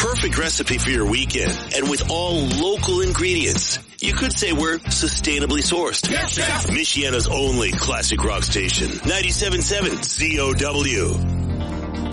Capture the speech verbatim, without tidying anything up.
perfect recipe for your weekend. And with all local ingredients, you could say we're sustainably sourced. Yes, Michiana's only classic rock station, ninety-seven point seven Z O W.